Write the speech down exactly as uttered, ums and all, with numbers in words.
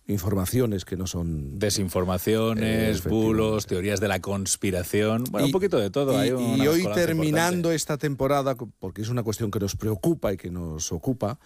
informaciones que no son... Desinformaciones, eh, bulos, teorías de la conspiración, bueno, y, un poquito de todo. Y, Hay y hoy terminando importante. esta temporada, porque es una cuestión que nos preocupa y que nos ocupa,